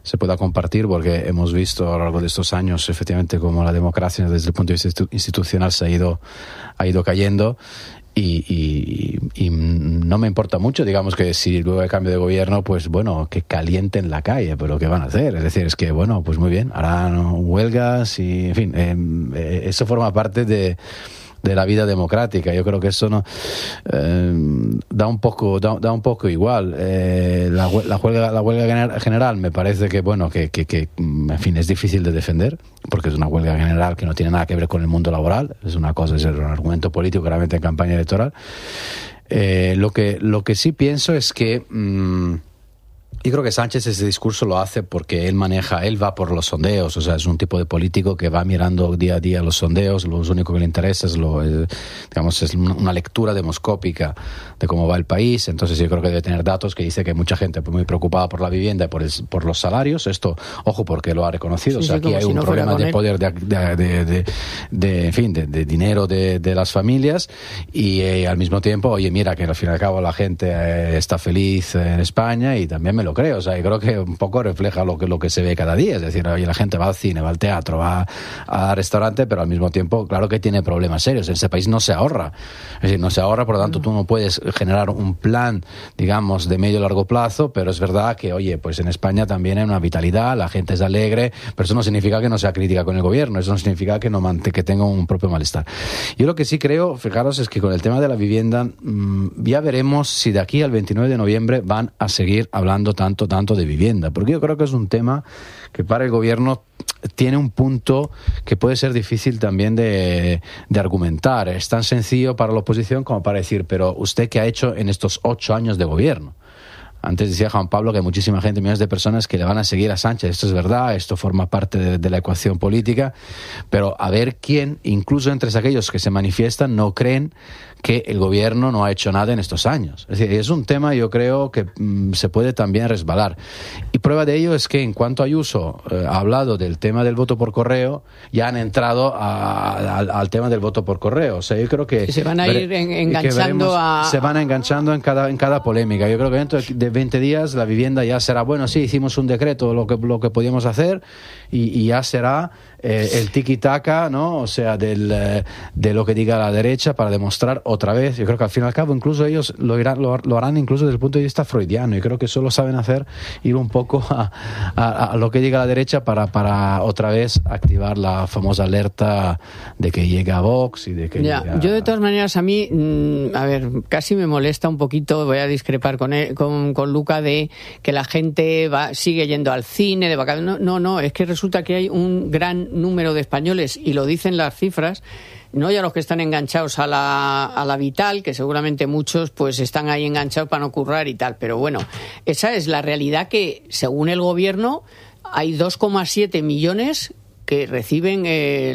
se pueda compartir, porque hemos visto a lo largo de estos años efectivamente cómo la democracia desde el punto de vista institucional se ha ido cayendo. Y no me importa mucho, digamos, que si luego hay cambio de gobierno, pues bueno, que calienten la calle, pero ¿qué van a hacer? Es decir, es que bueno, pues muy bien, harán huelgas y, en fin, eso forma parte de la vida democrática. Yo creo que eso no da un poco igual. La huelga general me parece que bueno, que en fin, es difícil de defender, porque es una huelga general que no tiene nada que ver con el mundo laboral. Es una cosa, es un argumento político claramente en campaña electoral. Lo que sí pienso es que yo creo que Sánchez ese discurso lo hace porque él va por los sondeos, o sea, es un tipo de político que va mirando día a día los sondeos, lo único que le interesa es es una lectura demoscópica de cómo va el país. Entonces yo creo que debe tener datos que dice que hay mucha gente muy preocupada por la vivienda y por los salarios. Esto, ojo, porque lo ha reconocido, sí, o sea, aquí hay un problema de poder de dinero de las familias y al mismo tiempo, oye, mira que al fin y al cabo la gente está feliz en España y también me lo creo, o sea, yo creo que un poco refleja lo que se ve cada día, es decir, oye, la gente va al cine, va al teatro, va al restaurante, pero al mismo tiempo, claro que tiene problemas serios. En ese país no se ahorra, es decir, no se ahorra, por lo tanto tú no puedes generar un plan, digamos, de medio y largo plazo, pero es verdad que, oye, pues en España también hay una vitalidad, la gente es alegre, pero eso no significa que no sea crítica con el gobierno, eso no significa que que tenga un propio malestar. Yo lo que sí creo, fijaros, es que con el tema de la vivienda, ya veremos si de aquí al 29 de noviembre van a seguir hablando tanto de vivienda, porque yo creo que es un tema que para el gobierno tiene un punto que puede ser difícil también de argumentar. Es tan sencillo para la oposición como para decir, pero ¿usted qué ha hecho en estos 8 años de gobierno? Antes decía Juan Pablo que hay muchísima gente, millones de personas que le van a seguir a Sánchez. Esto es verdad, esto forma parte de la ecuación política, pero a ver quién, incluso entre aquellos que se manifiestan, no creen que el gobierno no ha hecho nada en estos años. Es decir, es un tema, yo creo, que se puede también resbalar. Y prueba de ello es que en cuanto Ayuso ha hablado del tema del voto por correo, ya han entrado al tema del voto por correo. O sea, yo creo que se van a ir enganchando se van enganchando en cada polémica. Yo creo que dentro de 20 días la vivienda ya será, bueno, sí, hicimos un decreto, lo que podíamos hacer, y ya será el tiki-taka, ¿no? O sea, de lo que diga la derecha para demostrar otra vez. Yo creo que al fin y al cabo incluso ellos lo harán incluso desde el punto de vista freudiano. Yo creo que solo saben ir un poco a lo que diga la derecha para otra vez activar la famosa alerta de que llega Vox y de que llega... Yo de todas maneras a mí, casi me molesta un poquito, voy a discrepar con Luca, de que la gente sigue yendo al cine de vacaciones. No, es que resulta que hay un gran número de españoles, y lo dicen las cifras, no ya los que están enganchados a la Vital, que seguramente muchos pues están ahí enganchados para no currar y tal, pero bueno, esa es la realidad, que según el gobierno hay 2,7 millones que reciben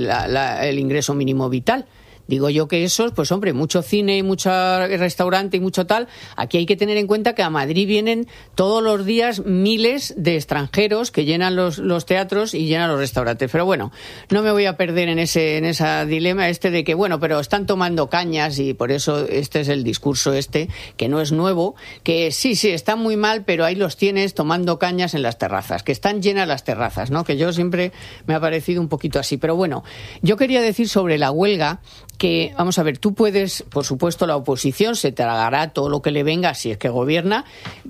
el ingreso mínimo vital. Digo yo que esos, pues hombre, mucho cine y mucho restaurante y mucho tal. Aquí hay que tener en cuenta que a Madrid vienen todos los días miles de extranjeros que llenan los teatros y llenan los restaurantes. Pero bueno, no me voy a perder en ese dilema de que, bueno, pero están tomando cañas, y por eso este es el discurso que no es nuevo, que sí, están muy mal, pero ahí los tienes tomando cañas en las terrazas, que están llenas las terrazas, ¿no? Que yo siempre me ha parecido un poquito así. Pero bueno, yo quería decir sobre la huelga que, vamos a ver, tú puedes, por supuesto, la oposición se tragará todo lo que le venga, si es que gobierna,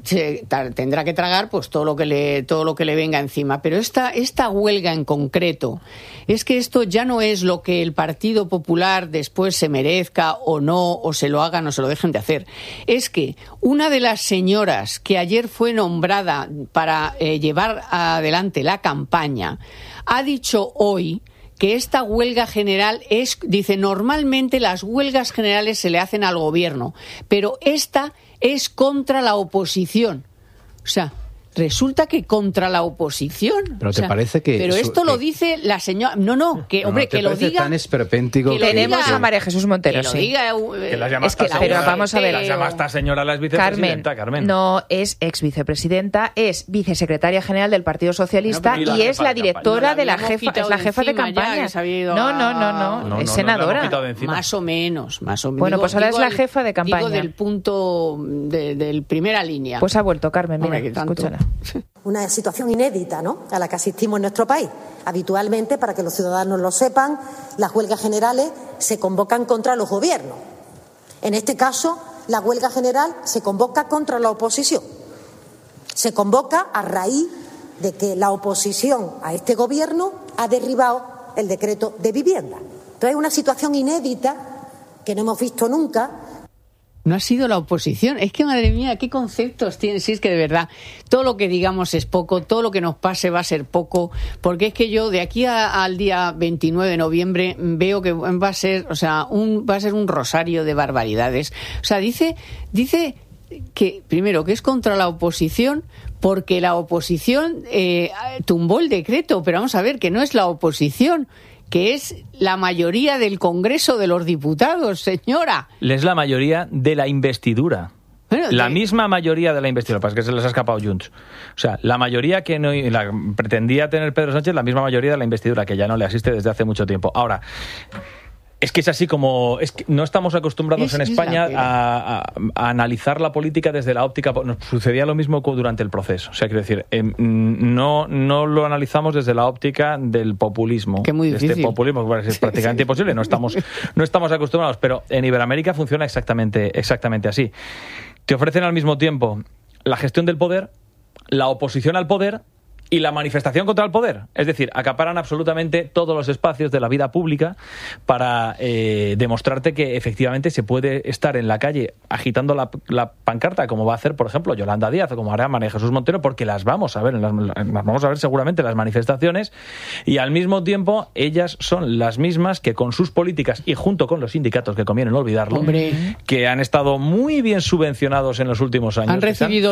tendrá que tragar pues todo lo que le venga encima. Pero esta huelga en concreto, es que esto ya no es lo que el Partido Popular después se merezca o no, o se lo hagan o se lo dejen de hacer. Es que una de las señoras que ayer fue nombrada para llevar adelante la campaña ha dicho hoy que esta huelga general dice, normalmente las huelgas generales se le hacen al gobierno, pero esta es contra la oposición. O sea, resulta que contra la oposición. Pero te parece que... Pero esto lo dice la señora... No, que hombre, que lo diga... tan esperpéntico que tenemos a María Jesús Montero, que lo diga, que la llama pero vamos a ver... La llama esta señora la vicepresidenta, Carmen. No es ex-vicepresidenta, es vicesecretaria general del Partido Socialista, y es la directora de la jefa, es la jefa de campaña. No, es senadora. Más o menos. Bueno, pues ahora es la jefa de campaña. Digo del punto del primera línea. Pues ha vuelto Carmen, mira, escúchala. Una situación inédita, ¿no?, a la que asistimos en nuestro país. Habitualmente, para que los ciudadanos lo sepan, las huelgas generales se convocan contra los gobiernos. En este caso, la huelga general se convoca contra la oposición. Se convoca a raíz de que la oposición a este gobierno ha derribado el decreto de vivienda. Entonces, es una situación inédita que no hemos visto nunca. No ha sido la oposición. Es que, madre mía, qué conceptos tiene. Si es que de verdad, todo lo que digamos es poco, todo lo que nos pase va a ser poco, porque es que yo de aquí al día 29 de noviembre veo que va a ser, un rosario de barbaridades. O sea, dice que, primero, que es contra la oposición, porque la oposición tumbó el decreto, pero vamos a ver, que no es la oposición, que es la mayoría del Congreso de los Diputados, señora. Es la mayoría de la investidura. Bueno, la misma mayoría de la investidura, para que se les ha escapado Junts. O sea, la mayoría que no pretendía tener Pedro Sánchez, la misma mayoría de la investidura, que ya no le asiste desde hace mucho tiempo. Ahora, es que es así como... Es que no estamos acostumbrados en España a analizar la política desde la óptica... Nos sucedía lo mismo durante el proceso. O sea, quiero decir, no lo analizamos desde la óptica del populismo. Que muy difícil. Este populismo que es prácticamente imposible. No estamos acostumbrados, pero en Iberoamérica funciona exactamente así. Te ofrecen al mismo tiempo la gestión del poder, la oposición al poder y la manifestación contra el poder. Es decir, acaparan absolutamente todos los espacios de la vida pública para demostrarte que efectivamente se puede estar en la calle agitando la pancarta, como va a hacer, por ejemplo, Yolanda Díaz o como hará María Jesús Montero, porque las vamos a ver seguramente en las manifestaciones, y al mismo tiempo ellas son las mismas que con sus políticas y junto con los sindicatos, que conviene no olvidarlo, que han estado muy bien subvencionados en los últimos años. Han recibido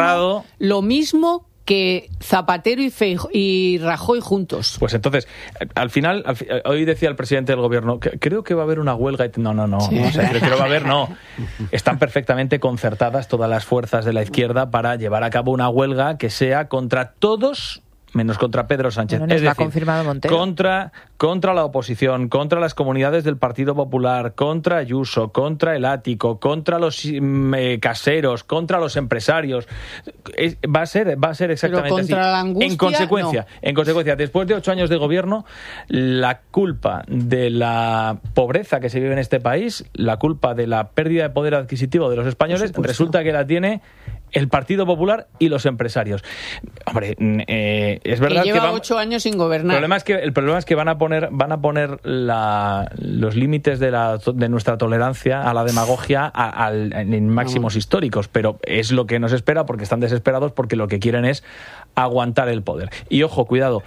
lo mismo que Zapatero y Rajoy juntos. Pues entonces, al final, hoy decía el presidente del gobierno que creo que va a haber una huelga. No. Sí. O sea, creo que va a haber, no. Están perfectamente concertadas todas las fuerzas de la izquierda para llevar a cabo una huelga que sea contra todos, menos contra Pedro Sánchez. Bueno, es decir, confirmado Montero. Contra la oposición, contra las comunidades del Partido Popular, contra Ayuso, contra el Ático, contra los caseros, contra los empresarios. Va a ser exactamente pero contra así. La angustia, en consecuencia, después de 8 años de gobierno, la culpa de la pobreza que se vive en este país, la culpa de la pérdida de poder adquisitivo de los españoles, resulta que la tiene el Partido Popular y los empresarios. Hombre, es verdad que lleva 8 años sin gobernar. El problema es que van a poner los límites de nuestra tolerancia a la demagogia en máximos históricos, pero es lo que nos espera, porque están desesperados, porque lo que quieren es aguantar el poder. Y ojo, cuidado,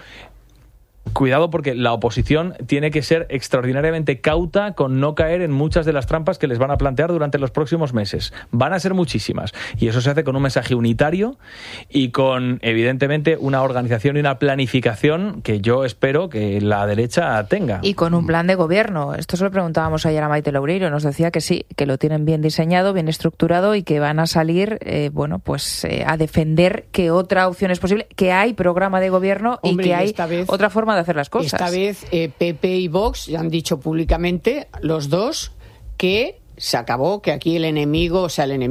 porque la oposición tiene que ser extraordinariamente cauta con no caer en muchas de las trampas que les van a plantear durante los próximos meses. Van a ser muchísimas. Y eso se hace con un mensaje unitario y con, evidentemente, una organización y una planificación que yo espero que la derecha tenga. Y con un plan de gobierno. Esto se lo preguntábamos ayer a Maite Loureiro. Nos decía que sí, que lo tienen bien diseñado, bien estructurado y que van a salir, a defender que otra opción es posible, que hay programa de gobierno. Hombre, y que hay otra forma de hacer las cosas. Esta vez PP y Vox ya han dicho públicamente, los dos, que se acabó, que aquí el enemigo,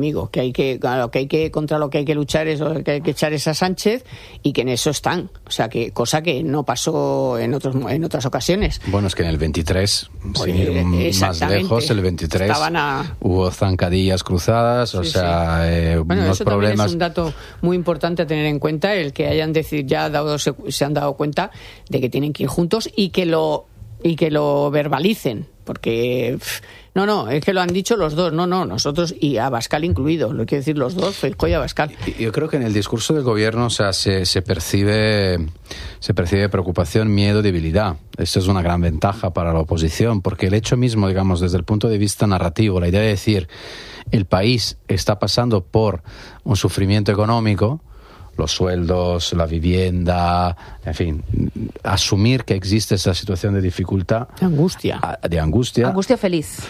contra lo que hay que luchar es lo que hay que echar es a Sánchez, y que en eso están. O sea, que cosa que no pasó en otras ocasiones. Bueno, es que en el 23, sin ir más lejos, el 23 hubo zancadillas cruzadas, unos eso problemas. Es un dato muy importante a tener en cuenta, el que hayan decidido, se han dado cuenta de que tienen que ir juntos y que lo verbalicen, porque es que lo han dicho los dos, nosotros y Abascal incluido, lo quiero decir los dos, Feijóo y Abascal. Yo creo que en el discurso del gobierno, se percibe preocupación, miedo, debilidad. Esto es una gran ventaja para la oposición, porque el hecho mismo, digamos, desde el punto de vista narrativo, la idea de decir el país está pasando por un sufrimiento económico, los sueldos, la vivienda, en fin, asumir que existe esa situación de dificultad, de angustia feliz.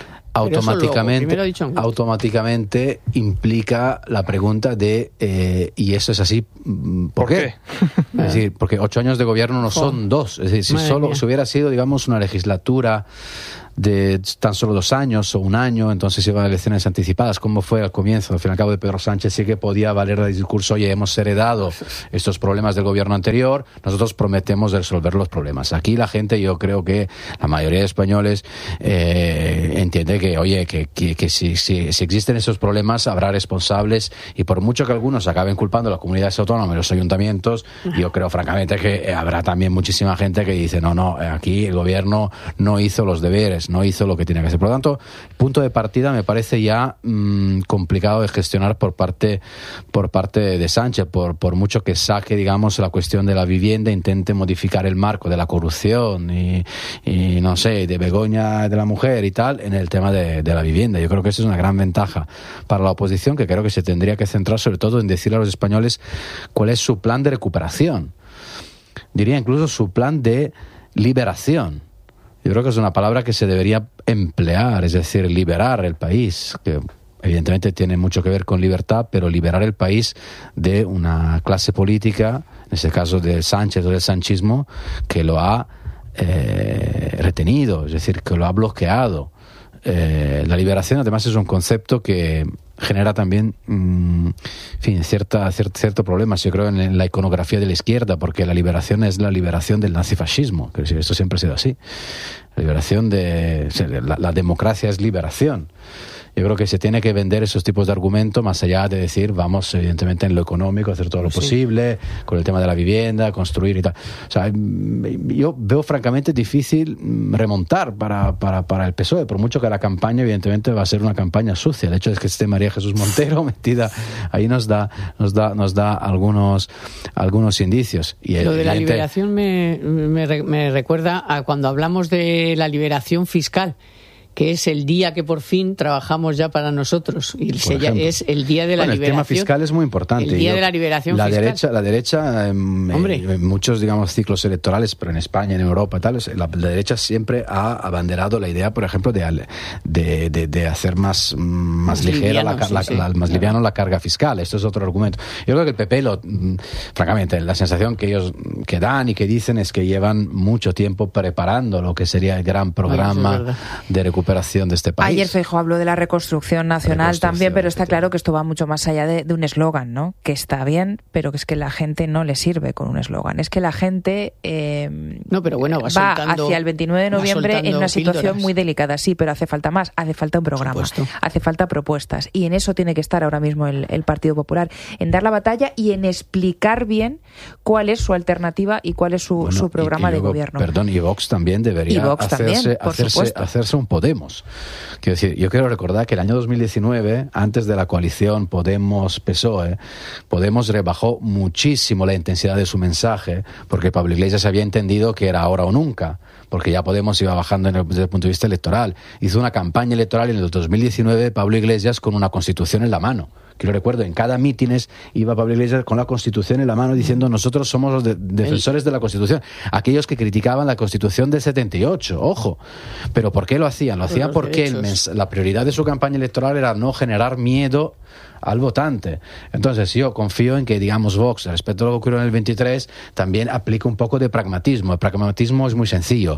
Automáticamente implica la pregunta de ¿y eso es así? ¿Por qué? Es decir, porque 8 años de gobierno no son 2. Es decir, si hubiera sido, digamos, una legislatura de tan solo 2 años o 1 año, entonces iban a elecciones anticipadas. ¿Cómo fue al comienzo? Al fin y al cabo de Pedro Sánchez sí que podía valer el discurso, oye, hemos heredado estos problemas del gobierno anterior, nosotros prometemos resolver los problemas. Aquí la gente, yo creo que la mayoría de españoles entiende que, oye, que si existen esos problemas habrá responsables, y por mucho que algunos acaben culpando a las comunidades autónomas y los ayuntamientos, yo creo francamente que habrá también muchísima gente que dice no, aquí el gobierno no hizo los deberes, no hizo lo que tenía que hacer. Por lo tanto, punto de partida me parece ya complicado de gestionar por parte de Sánchez, por mucho que saque, digamos, la cuestión de la vivienda, intente modificar el marco de la corrupción y no sé, de Begoña de la mujer y tal, en el tema de la vivienda. Yo creo que eso es una gran ventaja para la oposición, que creo que se tendría que centrar sobre todo en decirle a los españoles cuál es su plan de recuperación. Diría incluso su plan de liberación. Yo creo que es una palabra que se debería emplear, es decir, liberar el país, que evidentemente tiene mucho que ver con libertad, pero liberar el país de una clase política, en este caso de Sánchez o del sanchismo, que lo ha retenido, es decir, que lo ha bloqueado. La liberación además es un concepto que genera también cierto problema, yo creo, en la iconografía de la izquierda, porque la liberación es la liberación del nazifascismo. Quiero decir, esto siempre ha sido así. La liberación la democracia es liberación. Yo creo que se tiene que vender esos tipos de argumentos más allá de decir vamos evidentemente en lo económico hacer todo lo posible con el tema de la vivienda, construir y tal. O sea, yo veo francamente difícil remontar para el PSOE, por mucho que la campaña evidentemente va a ser una campaña sucia. El hecho es que esté María Jesús Montero metida ahí nos da algunos indicios. Y lo de la liberación me recuerda a cuando hablamos de la liberación fiscal, que es el día que por fin trabajamos ya para nosotros. Y es el día de la liberación. El tema fiscal es muy importante. El día de la liberación fiscal. La derecha en muchos, digamos, ciclos electorales, pero en España, en Europa, tal, la derecha siempre ha abanderado la idea, por ejemplo, de hacer más ligera más liviano la carga fiscal. Esto es otro argumento. Yo creo que el PP, francamente, la sensación que ellos que dan y que dicen es que llevan mucho tiempo preparando lo que sería el gran programa de recuperación de este país. Ayer Feijóo habló de la reconstrucción nacional también, pero está claro que esto va mucho más allá de un eslogan, ¿no? Que está bien, pero que es que la gente no le sirve con un eslogan. Es que la gente va hacia el 29 de noviembre en una situación muy delicada. Sí, pero hace falta más. Hace falta un programa. Hace falta propuestas. Y en eso tiene que estar ahora mismo el Partido Popular. En dar la batalla y en explicar bien cuál es su alternativa y cuál es su programa de gobierno. Perdón, y Vox también debería hacerse un Podemos. Quiero decir, yo quiero recordar que el año 2019, antes de la coalición Podemos-PSOE, Podemos rebajó muchísimo la intensidad de su mensaje, porque Pablo Iglesias había entendido que era ahora o nunca, porque ya Podemos iba bajando desde el punto de vista electoral. Hizo una campaña electoral en el 2019 Pablo Iglesias con una Constitución en la mano. Que lo recuerdo, en cada mítines iba Pablo Iglesias con la Constitución en la mano diciendo nosotros somos los defensores de la Constitución. Aquellos que criticaban la Constitución del 78, ojo. ¿Pero por qué lo hacían? Lo hacían porque la prioridad de su campaña electoral era no generar miedo al votante. Entonces yo confío en que, digamos, Vox, respecto a lo que ocurrió en el 23, también aplique un poco de pragmatismo. El pragmatismo es muy sencillo.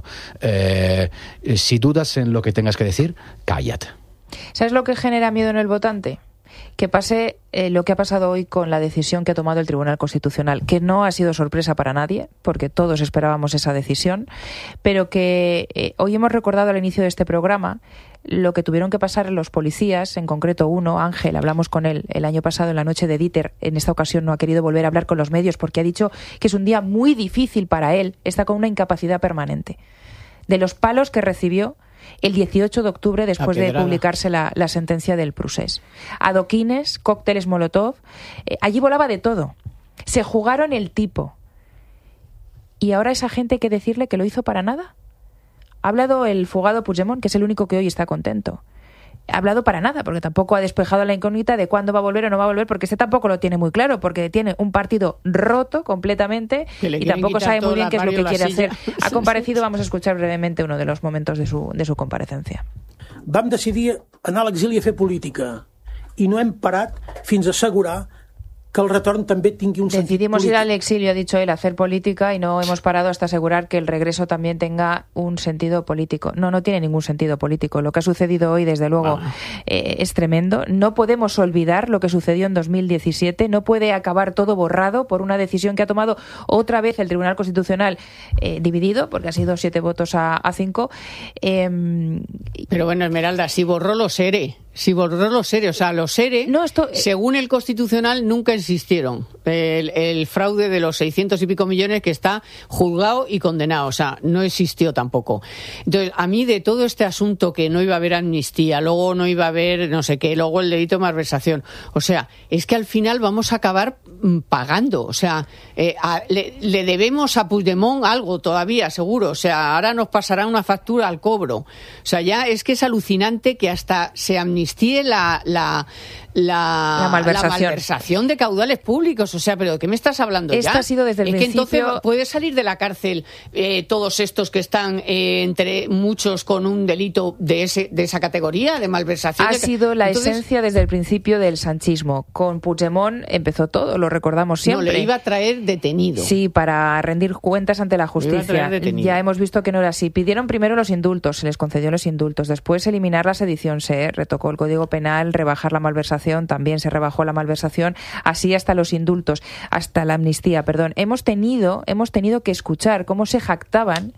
Si dudas en lo que tengas que decir, cállate. ¿Sabes lo que genera miedo en el votante? Que pase lo que ha pasado hoy con la decisión que ha tomado el Tribunal Constitucional, que no ha sido sorpresa para nadie, porque todos esperábamos esa decisión, pero que hoy hemos recordado al inicio de este programa lo que tuvieron que pasar los policías, en concreto uno, Ángel, hablamos con él el año pasado en la noche de Dieter. En esta ocasión no ha querido volver a hablar con los medios porque ha dicho que es un día muy difícil para él, está con una incapacidad permanente. De los palos que recibió el 18 de octubre después de publicarse la sentencia del Prusés. Adoquines, cócteles Molotov, allí volaba de todo. Se jugaron el tipo. ¿Y ahora esa gente hay que decirle que lo hizo para nada? Ha hablado el fugado Puigdemont, que es el único que hoy está contento. Ha hablado para nada, porque tampoco ha despejado la incógnita de cuándo va a volver o no va a volver, porque este tampoco lo tiene muy claro, porque tiene un partido roto completamente y tampoco sabe muy bien qué es lo que quiere hacer. Ha comparecido, vamos a escuchar brevemente uno de los momentos de su comparecencia. Vam decidir anar a l'exili a fer política i no hem parat fins a assegurar que el retorn també tingui un sentit Decidimos polític. ir al exilio, ha dicho él, a hacer política y no hemos parado hasta asegurar que el regreso también tenga un sentido político. No tiene ningún sentido político. Lo que ha sucedido hoy, desde luego, es tremendo. No podemos olvidar lo que sucedió en 2017. No puede acabar todo borrado por una decisión que ha tomado otra vez el Tribunal Constitucional dividido, porque ha sido 7 votos a 5. Pero bueno, Esmeralda, si borró los ERE, o sea, los ERE, según el Constitucional, nunca existieron. El fraude de los 600 y pico millones que está juzgado y condenado, o sea, no existió tampoco. Entonces, a mí de todo este asunto que no iba a haber amnistía, luego no iba a haber no sé qué, luego el delito de malversación, o sea, es que al final vamos a acabar pagando, o sea, le debemos a Puigdemont algo todavía, seguro, o sea, ahora nos pasará una factura al cobro, o sea, ya es que es alucinante que hasta se amnistíe la malversación de caudales públicos, o sea, pero ¿de qué me estás hablando ya? Esto ha sido desde el principio. Es que entonces puede salir de la cárcel todos estos que están entre muchos con un delito de esa categoría de malversación. Ha sido la esencia desde el principio del sanchismo. Con Puigdemont empezó todo, lo recordamos siempre. No, le iba a traer detenido. Sí, para rendir cuentas ante la justicia. Ya hemos visto que no era así. Pidieron primero los indultos, se les concedió los indultos. Después eliminar la sedición, se retocó el Código Penal, rebajar la malversación, también se rebajó la malversación, así hasta los indultos, hasta la amnistía, perdón. Hemos tenido que escuchar cómo se jactaban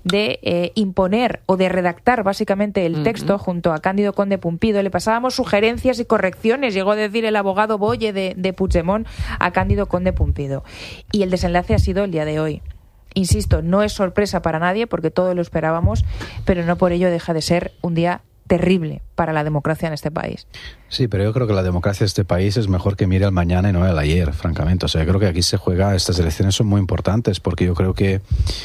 de imponer o de redactar básicamente el texto junto a Cándido Conde Pumpido. Le pasábamos sugerencias y correcciones, llegó a decir el abogado Boye de Puigdemont a Cándido Conde Pumpido. Y el desenlace ha sido el día de hoy. Insisto, no es sorpresa para nadie porque todos lo esperábamos, pero no por ello deja de ser un día terrible para la democracia en este país. Sí, pero yo creo que la democracia de este país es mejor que mire al mañana y no al ayer, francamente. O sea, yo creo que aquí se juega, estas elecciones son muy importantes porque yo creo que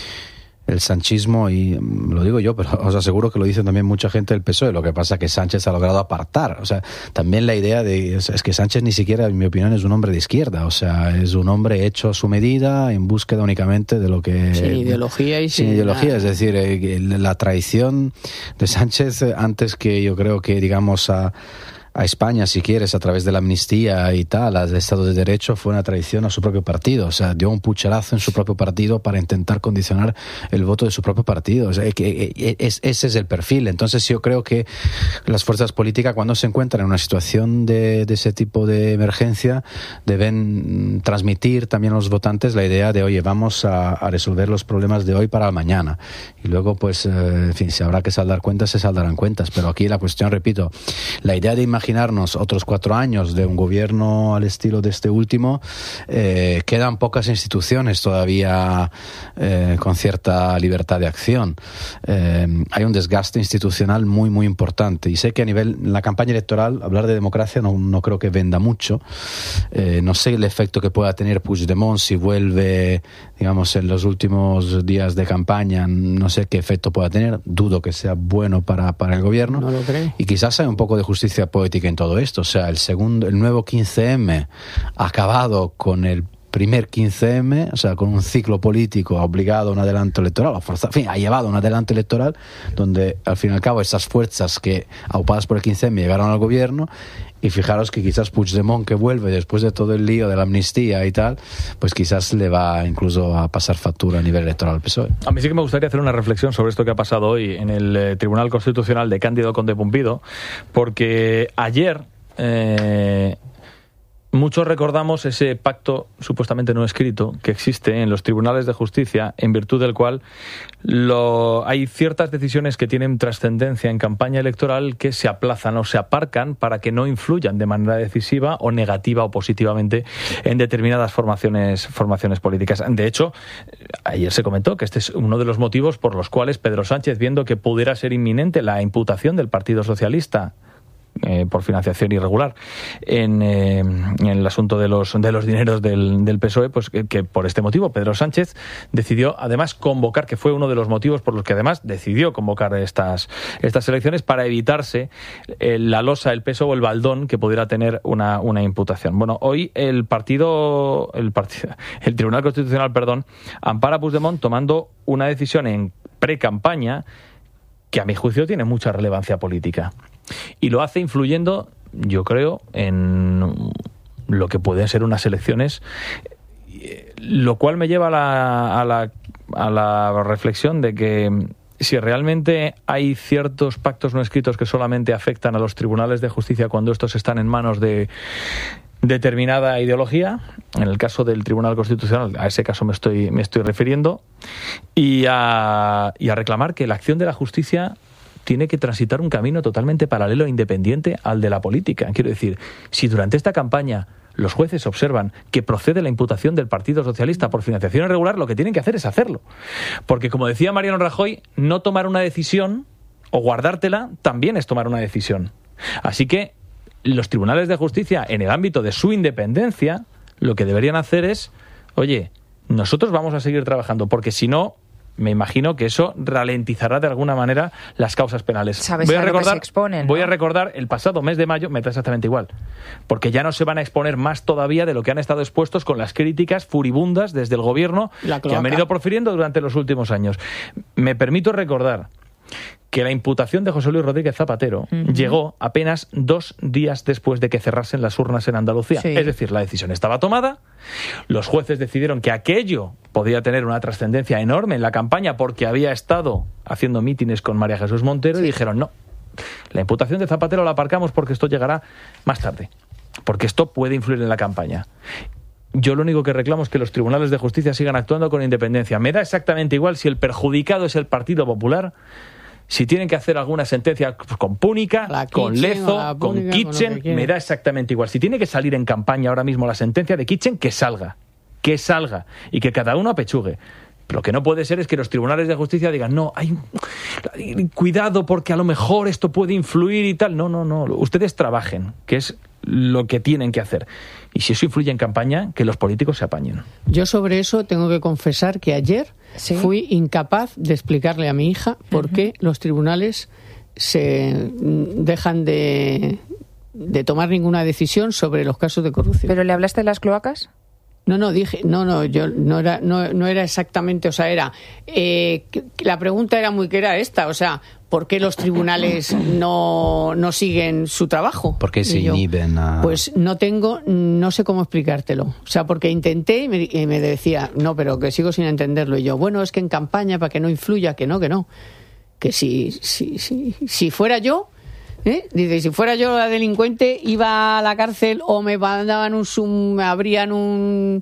el sanchismo, y lo digo yo, pero os aseguro que lo dice también mucha gente del PSOE, lo que pasa es que Sánchez ha logrado apartar, o sea, también la idea es que Sánchez ni siquiera, en mi opinión, es un hombre de izquierda, o sea, es un hombre hecho a su medida, en búsqueda únicamente de lo que... Sin ideología y sin ideología, es decir, la traición de Sánchez, antes que yo creo que, digamos, a España, si quieres, a través de la amnistía y tal, al Estado de Derecho, fue una traición a su propio partido. O sea, dio un pucherazo en su propio partido para intentar condicionar el voto de su propio partido. O sea, ese es el perfil. Entonces yo creo que las fuerzas políticas, cuando se encuentran en una situación de ese tipo de emergencia, deben transmitir también a los votantes la idea de, oye, vamos a resolver los problemas de hoy para mañana. Y luego, pues, en fin, si habrá que saldar cuentas, se saldarán cuentas. Pero aquí la cuestión, repito, la idea de imaginarnos otros 4 años de un gobierno al estilo de este último, quedan pocas instituciones todavía con cierta libertad de acción. Hay un desgaste institucional muy, muy importante. Y sé que a nivel, en la campaña electoral, hablar de democracia no creo que venda mucho. No sé el efecto que pueda tener Puigdemont si vuelve, digamos, en los últimos días de campaña. No sé qué efecto pueda tener. Dudo que sea bueno para el gobierno. No lo creo. Y quizás hay un poco de justicia poética en todo esto. O sea, el nuevo 15M ha acabado con el primer 15M, o sea, con un ciclo político, ha obligado a un adelanto electoral, ha llevado a un adelanto electoral donde, al fin y al cabo, esas fuerzas que, aupadas por el 15M, llegaron al gobierno. Y fijaros que quizás Puigdemont, que vuelve después de todo el lío de la amnistía y tal, pues quizás le va incluso a pasar factura a nivel electoral al PSOE. A mí sí que me gustaría hacer una reflexión sobre esto que ha pasado hoy en el Tribunal Constitucional de Cándido Conde Pumpido, porque ayer muchos recordamos ese pacto supuestamente no escrito que existe en los tribunales de justicia, en virtud del cual hay ciertas decisiones que tienen trascendencia en campaña electoral que se aplazan o se aparcan para que no influyan de manera decisiva o negativa o positivamente en determinadas formaciones políticas. De hecho, ayer se comentó que este es uno de los motivos por los cuales Pedro Sánchez, viendo que pudiera ser inminente la imputación del Partido Socialista por financiación irregular en el asunto de los dineros del PSOE, pues que por este motivo Pedro Sánchez decidió además convocar, que fue uno de los motivos por los que además decidió convocar estas elecciones, para evitarse la losa, el peso o el baldón que pudiera tener una imputación. Bueno, hoy el Tribunal Constitucional, ampara a Puigdemont tomando una decisión en pre-campaña que a mi juicio tiene mucha relevancia política. Y lo hace influyendo, yo creo, en lo que pueden ser unas elecciones, lo cual me lleva a la reflexión de que si realmente hay ciertos pactos no escritos que solamente afectan a los tribunales de justicia cuando estos están en manos de determinada ideología, en el caso del Tribunal Constitucional, a ese caso me estoy refiriendo, y a reclamar que la acción de la justicia tiene que transitar un camino totalmente paralelo e independiente al de la política. Quiero decir, si durante esta campaña los jueces observan que procede la imputación del Partido Socialista por financiación irregular, lo que tienen que hacer es hacerlo. Porque, como decía Mariano Rajoy, no tomar una decisión o guardártela también es tomar una decisión. Así que los tribunales de justicia, en el ámbito de su independencia, lo que deberían hacer es, oye, nosotros vamos a seguir trabajando, porque si no, me imagino que eso ralentizará de alguna manera las causas penales. Voy a recordar el pasado mes de mayo, me da exactamente igual, porque ya no se van a exponer más todavía de lo que han estado expuestos con las críticas furibundas desde el gobierno que han venido profiriendo durante los últimos años. Me permito recordar que la imputación de José Luis Rodríguez Zapatero llegó apenas 2 días después de que cerrasen las urnas en Andalucía. Sí. Es decir, la decisión estaba tomada, los jueces decidieron que aquello podía tener una trascendencia enorme en la campaña porque había estado haciendo mítines con María Jesús Montero, y dijeron no, la imputación de Zapatero la aparcamos porque esto llegará más tarde, porque esto puede influir en la campaña. Yo lo único que reclamo es que los tribunales de justicia sigan actuando con independencia. Me da exactamente igual si el perjudicado es el Partido Popular, si tienen que hacer alguna sentencia con Púnica, con Lezo, con Kitchen, me da exactamente igual. Si tiene que salir en campaña ahora mismo la sentencia de Kitchen, que salga, y que cada uno apechugue. Lo que no puede ser es que los tribunales de justicia digan, no, hay cuidado porque a lo mejor esto puede influir y tal. No, ustedes trabajen, que es lo que tienen que hacer. Y si eso influye en campaña, que los políticos se apañen. Yo sobre eso tengo que confesar que ayer fui incapaz de explicarle a mi hija por qué los tribunales se dejan de tomar ninguna decisión sobre los casos de corrupción. ¿Pero le hablaste de las cloacas? Yo no era exactamente, o sea, era la pregunta era muy clara esta, o sea, ¿por qué los tribunales no siguen su trabajo? ¿Por qué se inhiben a...? Pues no sé cómo explicártelo, o sea, porque intenté y me decía, no, pero que sigo sin entenderlo, y yo, bueno, es que en campaña para que no influya, que no, que si fuera yo, dice, si fuera yo la delincuente, iba a la cárcel o me mandaban me abrían un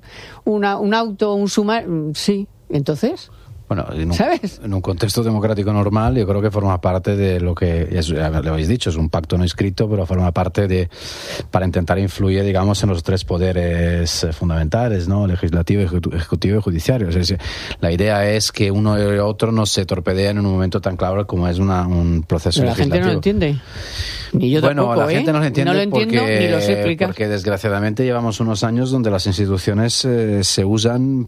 auto, un sumario. Sí, entonces... Bueno, en un contexto democrático normal, yo creo que forma parte de lo que, ya lo habéis dicho, es un pacto no escrito, pero forma parte para intentar influir, digamos, en los 3 poderes fundamentales, ¿no? Legislativo, ejecutivo y judiciario. Es decir, la idea es que uno y otro no se torpedeen en un momento tan claro como es un proceso pero legislativo. La gente no lo entiende. Ni yo tampoco, la gente no lo entiende, no lo entiendo, ni lo sé explicar. Porque desgraciadamente llevamos unos años donde las instituciones se usan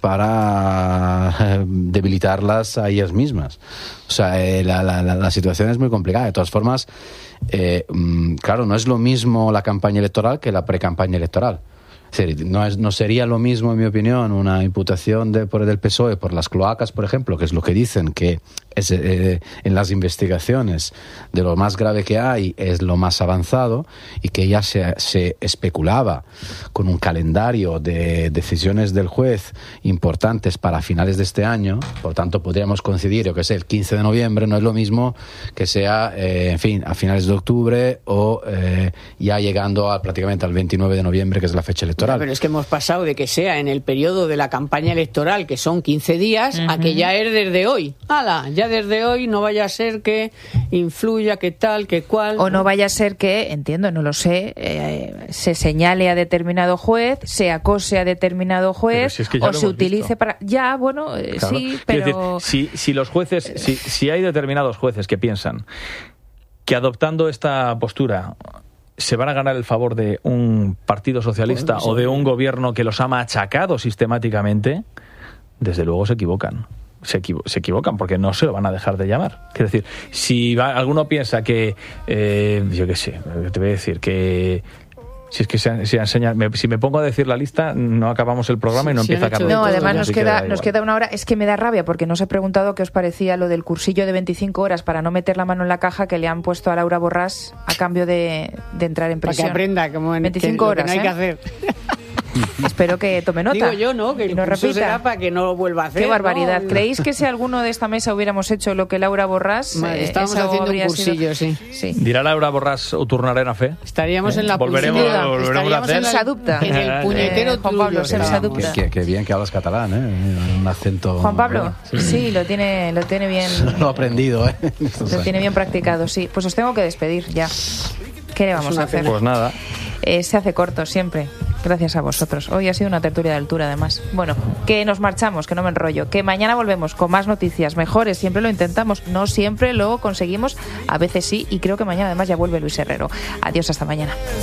para debilitarlas a ellas mismas. O sea, la situación es muy complicada. De todas formas, claro, no es lo mismo la campaña electoral que la pre-campaña electoral. Es decir, no sería lo mismo, en mi opinión, una imputación del PSOE por las cloacas, por ejemplo, que es lo que dicen que es, en las investigaciones de lo más grave que hay es lo más avanzado, y que ya se especulaba con un calendario de decisiones del juez importantes para finales de este año. Por tanto, podríamos coincidir, que sé, el 15 de noviembre, no es lo mismo que sea, a finales de octubre o ya llegando prácticamente al 29 de noviembre, que es la fecha electoral. Pero es que hemos pasado de que sea en el periodo de la campaña electoral, que son 15 días, a que ya es desde hoy. ¡Hala! Ya desde hoy, no vaya a ser que influya, que tal, que cual. O no vaya a ser que, entiendo, no lo sé, se señale a determinado juez, se acose a determinado juez, si es que o se utilice visto para... Ya, bueno, claro. Sí, pero... Decir, si los jueces, si hay determinados jueces que piensan que adoptando esta postura se van a ganar el favor de un partido socialista o de un gobierno que los ha machacado sistemáticamente, desde luego se equivocan. Se equivocan porque no se lo van a dejar de llamar. Quiero decir, si alguno piensa que, yo qué sé, te voy a decir que si es que si me pongo a decir la lista, no acabamos el programa y no empieza a Carlos. No, además nos queda una hora. Es que me da rabia porque no os he preguntado qué os parecía lo del cursillo de 25 horas para no meter la mano en la caja que le han puesto a Laura Borràs a cambio de entrar en prisión. Para que aprenda como en 25 horas, lo que no hay que hacer. Espero que tome nota. Digo yo, ¿no? Que y no el curso repita. será para que no lo vuelva a hacer. Qué barbaridad. ¿no? ¿Creéis que si alguno de esta mesa hubiéramos hecho lo que Laura Borràs... Estábamos eso haciendo un habría cursillo, sido... sí. Dirà Laura Borràs, ho tornarem a fer? Estaríamos en la Volveremos a hacer. en el puñetero Juan Pablo, tuyo, Sensadupta. Qué bien que hablas catalán, ¿eh? Un acento... Juan Pablo, Sí. sí, lo tiene bien. Lo he aprendido, ¿eh? Lo tiene bien practicado, sí. Pues os tengo que despedir ya. ¿Qué le vamos a hacer? Pues nada. Se hace corto siempre. Gracias a vosotros. Hoy ha sido una tertulia de altura, además. Bueno, que nos marchamos, que no me enrollo. Que mañana volvemos con más noticias mejores. Siempre lo intentamos. No siempre lo conseguimos. A veces sí. Y creo que mañana, además, ya vuelve Luis Herrero. Adiós, hasta mañana.